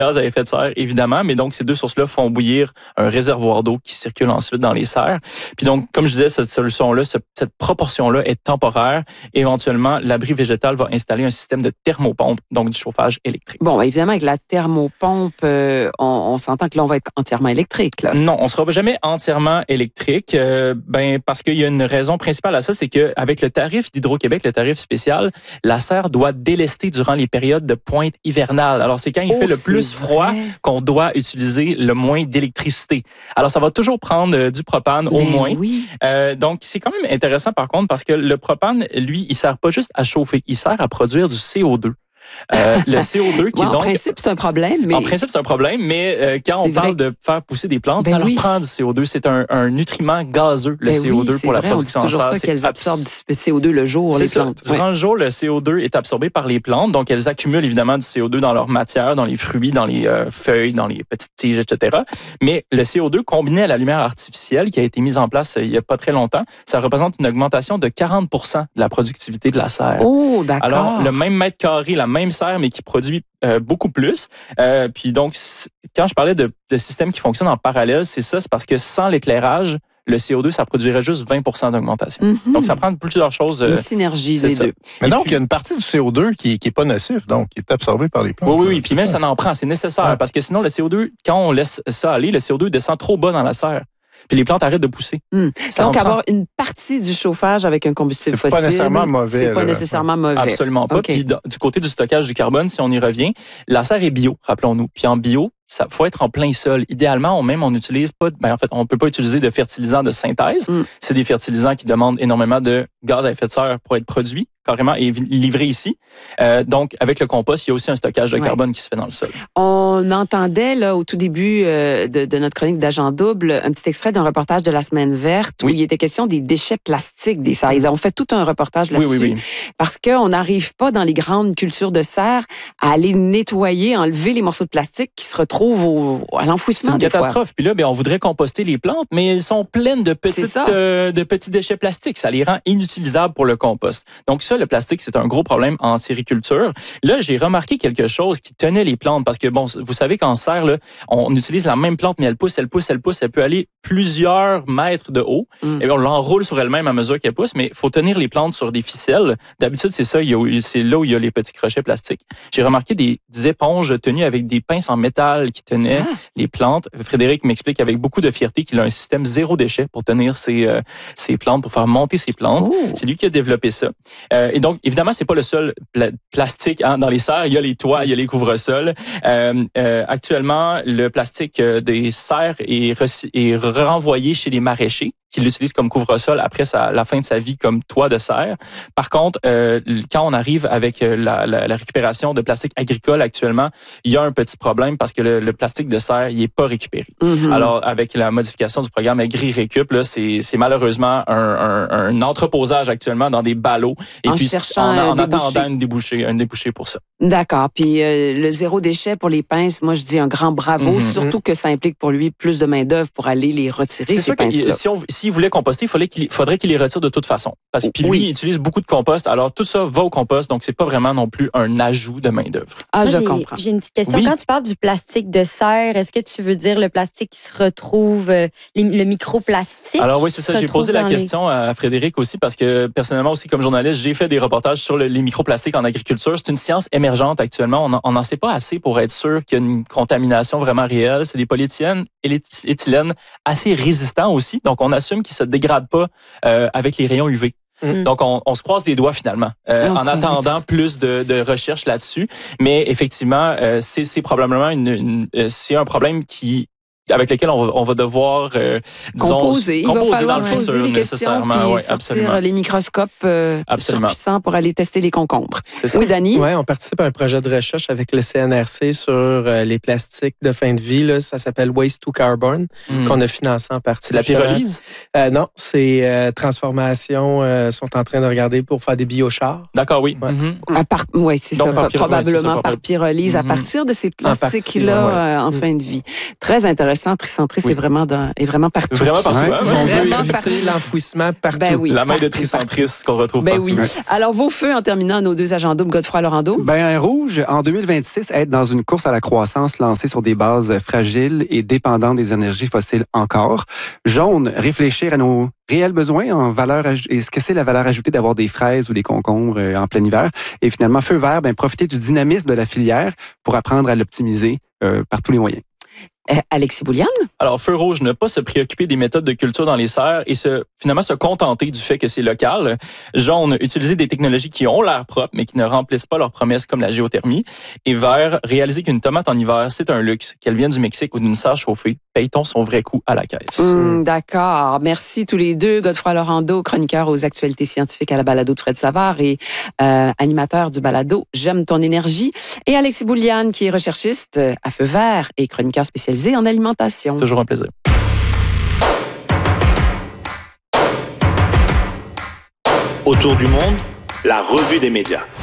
gaz à effet de serre, évidemment, mais donc ces deux sources-là font bouillir un réservoir d'eau qui circule ensuite dans les serres. Puis donc, comme je disais, cette solution-là, cette proportion-là est temporaire. Éventuellement, l'abri végétal va installer un système de thermopompe, donc du chauffage électrique. Bon, évidemment, avec la thermopompe, on s'entend que là, on va être entièrement électrique. Là. Non, on ne sera jamais entièrement électrique, parce qu'il y a une raison principale à ça, c'est qu'avec le tarif d'Hydro-Québec, le tarif spécial, la serre doit délester durant les périodes de pointe hivernale. Alors, c'est quand il fait le plus froid qu'on doit utiliser le moins d'électricité. Alors, ça va toujours prendre du propane au moins. Oui. Donc, c'est quand même intéressant par contre parce que le propane, lui, il sert pas juste à chauffer, il sert à produire du CO2. Le CO2 qui est donc... En principe, c'est un problème. Mais... En principe, c'est un problème, mais quand on parle de faire pousser des plantes, ça leur prend du CO2. C'est un nutriment gazeux, le CO2, pour la production en serre. C'est toujours ça qu'elles absorbent du CO2 le jour, les plantes. Durant le jour, le CO2 est absorbé par les plantes, donc elles accumulent évidemment du CO2 dans leur matière, dans les fruits, dans les feuilles, dans les petites tiges, etc. Mais le CO2 combiné à la lumière artificielle qui a été mise en place il n'y a pas très longtemps, ça représente une augmentation de 40% de la productivité de la serre. Oh, d'accord. Alors, le même mètre carré, la même serre, mais qui produit beaucoup plus. Puis donc, quand je parlais de systèmes qui fonctionnent en parallèle, c'est ça, c'est parce que sans l'éclairage, le CO2, ça produirait juste 20% d'augmentation. Mm-hmm. Donc, ça prend plusieurs choses. Une synergie des deux. Mais donc, il y a une partie du CO2 qui n'est pas nocif, donc qui est absorbé par les plantes. Oui. Puis même, ça en prend, c'est nécessaire. Parce que sinon, le CO2, quand on laisse ça aller, le CO2 descend trop bas dans la serre. Puis les plantes arrêtent de pousser. Donc, avoir une partie du chauffage avec un combustible fossile, c'est pas nécessairement mauvais. C'est pas nécessairement mauvais. Absolument pas. Okay. Puis du côté du stockage du carbone, si on y revient, la serre est bio, rappelons-nous. Puis en bio, ça faut être en plein sol. Idéalement, on n'utilise pas, on peut pas utiliser de fertilisants de synthèse. C'est des fertilisants qui demandent énormément de gaz à effet de serre pour être produits carrément et livrés ici. Donc, avec le compost, il y a aussi un stockage de carbone qui se fait dans le sol. On entendait là au tout début de notre chronique d'Agent Double un petit extrait d'un reportage de la Semaine verte où il était question des déchets plastiques des serres. Ils ont fait tout un reportage là-dessus parce qu'on n'arrive pas dans les grandes cultures de serre à aller nettoyer, enlever les morceaux de plastique qui se retrouvent à l'enfouissement. C'est une catastrophe. Puis là, on voudrait composter les plantes, mais elles sont pleines de petits déchets plastiques. Ça les rend inutilisables pour le compost. Donc ça, le plastique, c'est un gros problème en sériculture. Là, j'ai remarqué quelque chose qui tenait les plantes parce que, vous savez qu'en serre, là, on utilise la même plante, mais elle pousse. Elle peut aller plusieurs mètres de haut. Et on l'enroule sur elle-même à mesure qu'elle pousse, mais il faut tenir les plantes sur des ficelles. D'habitude, c'est ça, c'est là où il y a les petits crochets plastiques. J'ai remarqué des éponges tenues avec des pinces en métal qui tenaient les plantes. Frédéric m'explique avec beaucoup de fierté qu'il a un système zéro déchet pour tenir ses plantes, pour faire monter ses plantes. C'est lui qui a développé ça. Et donc, évidemment, c'est pas le seul plastique dans les serres. Il y a les toits, il y a les couvre-sols. Actuellement, le plastique des serres est renvoyé chez les maraîchers qui l'utilisent comme couvre-sol après la fin de sa vie comme toit de serre. Par contre, quand on arrive avec la récupération de plastique agricole actuellement, il y a un petit problème parce que le plastique de serre, il est pas récupéré. Alors, avec la modification du programme Agri-Récup, là, c'est malheureusement un entreposage actuellement dans des ballots et en attendant un débouché pour ça. D'accord. Puis le zéro déchet pour les pinces, moi je dis un grand bravo, surtout que ça implique pour lui plus de main-d'œuvre pour aller les retirer, ces pinces-là. S'il voulait composter, il faudrait qu'il les retire de toute façon. Parce que lui, il utilise beaucoup de compost. Alors, tout ça va au compost. Donc, c'est pas vraiment non plus un ajout de main-d'œuvre. Je comprends. J'ai une petite question. Quand tu parles du plastique de serre, est-ce que tu veux dire le plastique qui se retrouve, le microplastique? Alors, oui, c'est ça. J'ai posé la question à Frédéric aussi parce que, personnellement, aussi, comme journaliste, j'ai fait des reportages sur les microplastiques en agriculture. C'est une science émergente actuellement. On n'en sait pas assez pour être sûr qu'il y a une contamination vraiment réelle. C'est des polyéthylènes et l'éthylène assez résistants aussi. Donc, on assume qu'ils se dégradent pas avec les rayons UV. Donc, on se croise les doigts finalement en attendant plus de recherches là-dessus. Mais effectivement, c'est probablement c'est un problème avec lequel on va devoir composer dans le futur les nécessairement. Puis sortir les microscopes surpuissants pour aller tester les concombres. Oui, Dani? Oui, on participe à un projet de recherche avec le CNRC sur les plastiques de fin de vie. Là. Ça s'appelle Waste to Carbon, qu'on a financé en partie. C'est la pyrolyse? Non, c'est Transformation sont en train de regarder pour faire des biochars. D'accord, oui. Oui, c'est ça. Probablement par pyrolyse à partir de ces plastiques-là en fin de vie. Très intéressant. intéressant. Tricentris est vraiment partout. Vraiment partout. Ouais. Hein? On veut Vraiment éviter partout. l'enfouissement partout. Ben oui, la main de partout, Tricentris qu'on retrouve Ben partout. oui. Alors, vos feux en terminant nos 2 agents doubles, Godefroy Lorando? Ben, rouge, en 2026, être dans une course à la croissance lancée sur des bases fragiles et dépendantes des énergies fossiles encore. Jaune, réfléchir à nos réels besoins en valeur et ce que c'est la valeur ajoutée d'avoir des fraises ou des concombres en plein hiver. Et finalement, feu vert, ben, profiter du dynamisme de la filière pour apprendre à l'optimiser par tous les moyens. Alexis Bouliane? Alors, feu rouge, ne pas se préoccuper des méthodes de culture dans les serres et finalement se contenter du fait que c'est local. Jaune, utiliser des technologies qui ont l'air propres, mais qui ne remplissent pas leurs promesses comme la géothermie. Et vert, réaliser qu'une tomate en hiver, c'est un luxe, qu'elle vienne du Mexique ou d'une serre chauffée. Paye-t-on son vrai coût à la caisse? D'accord. Merci tous les deux. Godefroy Lorando, chroniqueur aux actualités scientifiques à la balado de Fred Savard et animateur du balado J'aime ton énergie. Et Alexis Bouliane, qui est recherchiste à Feu vert et chroniqueur spécialisé en alimentation. Toujours un plaisir. Autour du monde, la revue des médias.